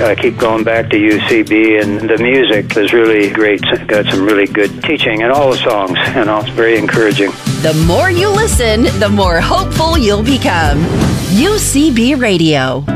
I keep going back to UCB, and the music is really great. It's got some really good teaching in all the songs, and it's very encouraging. The more you listen, the more hopeful you'll become. UCB Radio.